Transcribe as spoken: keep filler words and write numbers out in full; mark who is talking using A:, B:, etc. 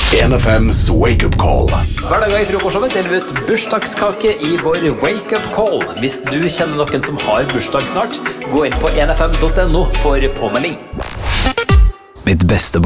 A: en F M's Wake Up Call.
B: Hver dag i frokostshowet deler vi ut bursdagskake i vår Wake Up Call. Hvis du kjenner noen som har bursdag snart, gå inn på en f m punktum no for påmelding.
C: Mitt beste